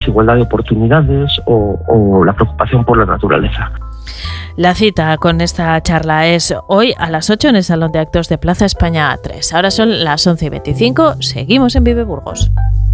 desigualdad de oportunidades o la preocupación por la naturaleza. La cita con esta charla es hoy a las 8 en el Salón de Actos de Plaza España 3. Ahora son las 11:25, seguimos en Vive Burgos.